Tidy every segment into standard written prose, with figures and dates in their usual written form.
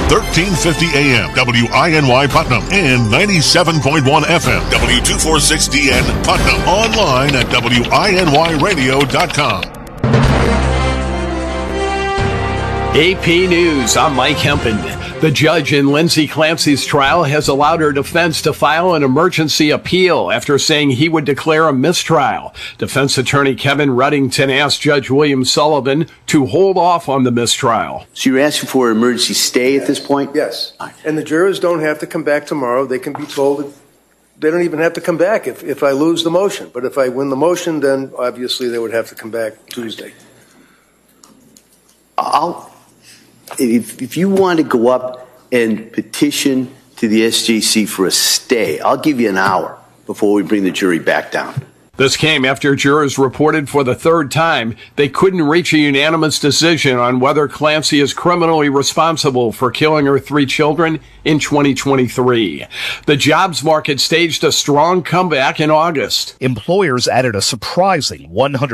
1350 AM, WINY Putnam, and 97.1 FM, W246DN Putnam. Online at WINYradio.com. AP News, I'm Mike Hempen. The judge in Lindsay Clancy's trial has allowed her defense to file an emergency appeal after saying he would declare a mistrial. Defense attorney Kevin Ruddington asked Judge William Sullivan to hold off on the mistrial. So you're asking for an emergency stay at this point? Yes. And the jurors don't have to come back tomorrow. They can be told that they don't even have to come back if I lose the motion. But if I win the motion, then obviously they would have to come back Tuesday. If you want to go up and petition to the SJC for a stay, I'll give you an hour before we bring the jury back down. This came after jurors reported for the third time they couldn't reach a unanimous decision on whether Clancy is criminally responsible for killing her 3 children in 2023. The jobs market staged a strong comeback in August. Employers added a surprising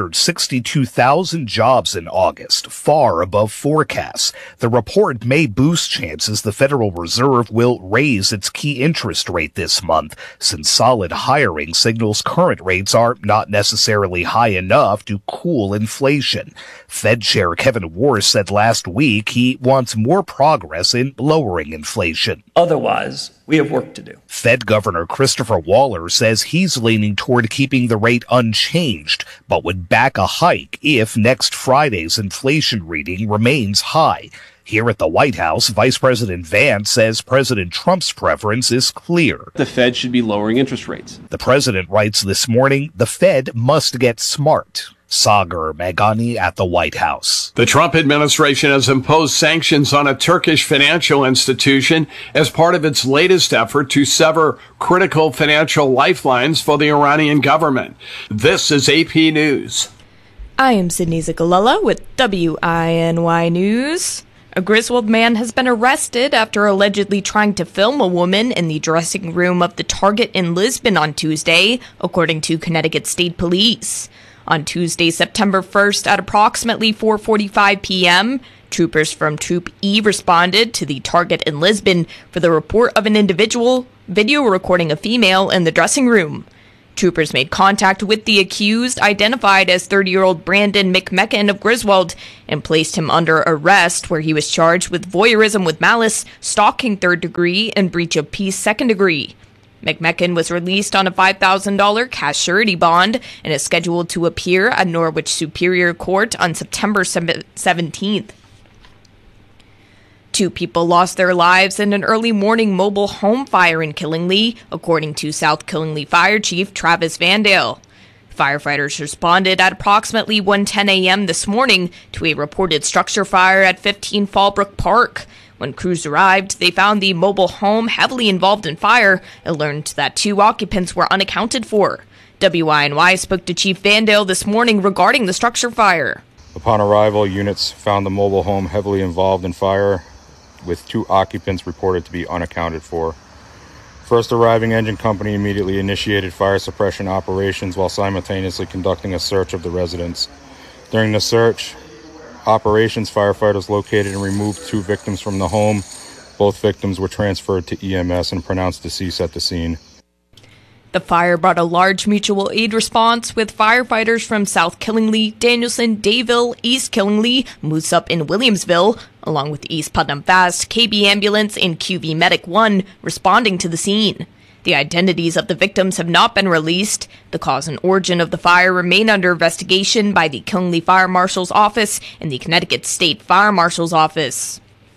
162,000 jobs in August, far above forecasts. The report may boost chances the Federal Reserve will raise its key interest rate this month, since solid hiring signals current rates are not necessarily high enough to cool inflation. Fed Chair Kevin Warsh said last week he wants more progress in lowering inflation. Otherwise, we have work to do. Fed Governor Christopher Waller says he's leaning toward keeping the rate unchanged, but would back a hike if next Friday's inflation reading remains high. Here at the White House, Vice President Vance says President Trump's preference is clear. The Fed should be lowering interest rates. The president writes this morning, the Fed must get smart. Sagar Meghani at the White House. The Trump administration has imposed sanctions on a Turkish financial institution as part of its latest effort to sever critical financial lifelines for the Iranian government. This is AP News. I am Sydney Zigalella with WINY News. A Griswold man has been arrested after allegedly trying to film a woman in the dressing room of the Target in Lisbon on Tuesday, according to Connecticut State Police. On Tuesday, September 1st at approximately 4:45 p.m., troopers from Troop E responded to the Target in Lisbon for the report of an individual video recording a female in the dressing room. Troopers made contact with the accused, identified as 30-year-old Brandon McMecken of Griswold, and placed him under arrest, where he was charged with voyeurism with malice, stalking 3rd degree, and breach of peace 2nd degree. McMecken was released on a $5,000 cash surety bond and is scheduled to appear at Norwich Superior Court on September 17th. 2 people lost their lives in an early morning mobile home fire in Killingly, according to South Killingly Fire Chief Travis Vandale. Firefighters responded at approximately 1:10 a.m. this morning to a reported structure fire at 15 Fallbrook Park. When crews arrived, they found the mobile home heavily involved in fire and learned that 2 occupants were unaccounted for. WINY spoke to Chief Vandale this morning regarding the structure fire. Upon arrival, units found the mobile home heavily involved in fire, with 2 occupants reported to be unaccounted for. First arriving engine company immediately initiated fire suppression operations while simultaneously conducting a search of the residence. During the search, operations firefighters located and removed 2 victims from the home. Both victims were transferred to EMS and pronounced deceased at the scene. The fire brought a large mutual aid response with firefighters from South Killingly, Danielson, Dayville, East Killingly, Moosup, and Williamsville, along with East Putnam Fast, KB Ambulance, and QV Medic 1 responding to the scene. The identities of the victims have not been released. The cause and origin of the fire remain under investigation by the Killingly Fire Marshal's Office and the Connecticut State Fire Marshal's Office.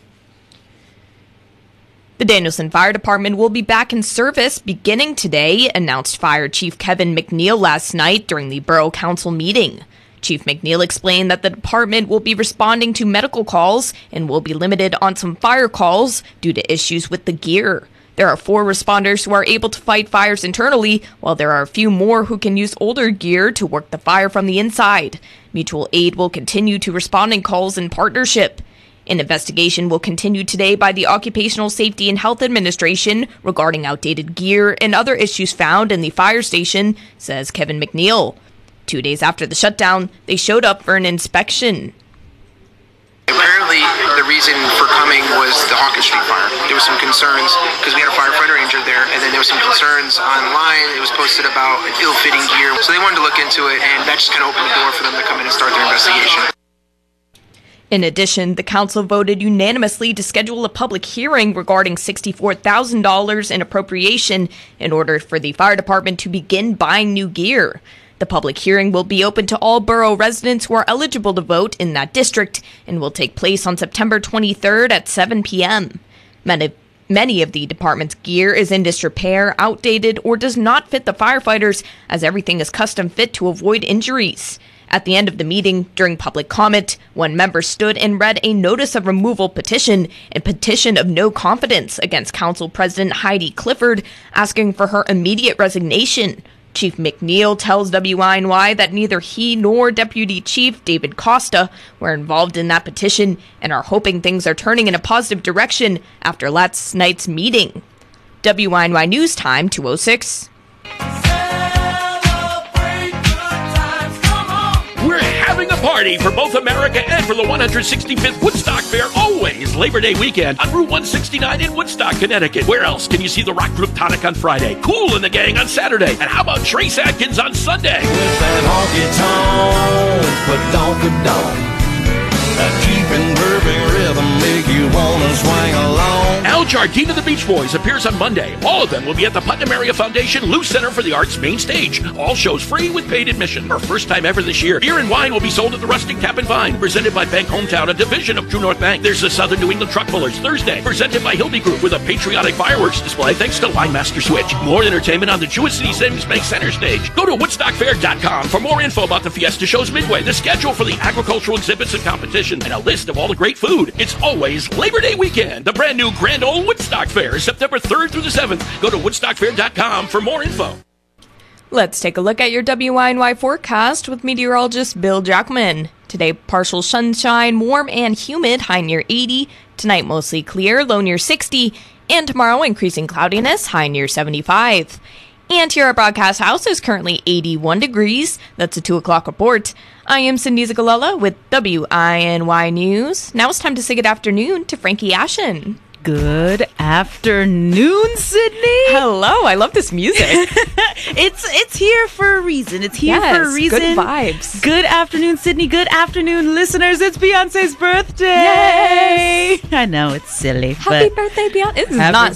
The Danielson Fire Department will be back in service beginning today, announced Fire Chief Kevin McNeil last night during the Borough Council meeting. Chief McNeil explained that the department will be responding to medical calls and will be limited on some fire calls due to issues with the gear. There are 4 responders who are able to fight fires internally, while there are a few more who can use older gear to work the fire from the inside. Mutual aid will continue to responding calls in partnership. An investigation will continue today by the Occupational Safety and Health Administration regarding outdated gear and other issues found in the fire station, says Kevin McNeil. 2 days after the shutdown, they showed up for an inspection. Apparently, the reason for coming was the Hawkins Street fire. There was some concerns because we had a firefighter injured there, and then there was some concerns online. It was posted about ill-fitting gear, so they wanted to look into it, and that just kind of opened the door for them to come in and start their investigation. In addition, the council voted unanimously to schedule a public hearing regarding $64,000 in appropriation in order for the fire department to begin buying new gear. The public hearing will be open to all borough residents who are eligible to vote in that district and will take place on September 23rd at 7 p.m. Many of the department's gear is in disrepair, outdated, or does not fit the firefighters, as everything is custom fit to avoid injuries. At the end of the meeting, during public comment, one member stood and read a notice of removal petition and petition of no confidence against Council President Heidi Clifford, asking for her immediate resignation. Chief McNeil tells WINY that neither he nor Deputy Chief David Costa were involved in that petition and are hoping things are turning in a positive direction after last night's meeting. WINY News Time 2:06. We're having a party for both America and for the 165th Woodstock Fair, always Labor Day weekend on Route 169 in Woodstock, Connecticut. Where else can you see the rock group Tonic on Friday, Kool and the Gang on Saturday, and how about Trace Adkins on Sunday? With that honky-tonk, badonka-donk, that keeping perfect rhythm make you wanna swing along. Al Jardine of the Beach Boys appears on Monday. All of them will be at the Putnam Area Foundation Lou Center for the Arts main stage. All shows free with paid admission. For first time ever this year, beer and wine will be sold at the Rustic Tap and Vine, presented by Bank Hometown, a division of True North Bank. There's the Southern New England Truck Pullers Thursday, presented by Hilby Group with a patriotic fireworks display thanks to Wine Master Switch. More entertainment on the Jewish City Savings Bank Center stage. Go to WoodstockFair.com for more info about the Fiesta shows midway, the schedule for the agricultural exhibits and competition, and a list of all the great food. It's always Labor Day weekend. The brand new Grand Ole Woodstock Fair is September 3rd through the 7th. Go to WoodstockFair.com for more info. Let's take a look at your WINY forecast with meteorologist Bill Jackman. Today, partial sunshine, warm and humid, high near 80. Tonight, mostly clear, low near 60. And tomorrow, increasing cloudiness, high near 75. And here at Broadcast House is currently 81 degrees. That's a 2 o'clock report. I am Cindy Zagalella with WINY News. Now it's time to say good afternoon to Frankie Ashen. Good afternoon, Sydney. Hello, I love this music. It's here for a reason. It's here for a reason. Good vibes. Good afternoon, Sydney. Good afternoon, listeners. It's Beyonce's birthday. Yay! I know, it's silly. Happy birthday, Beyonce. It's not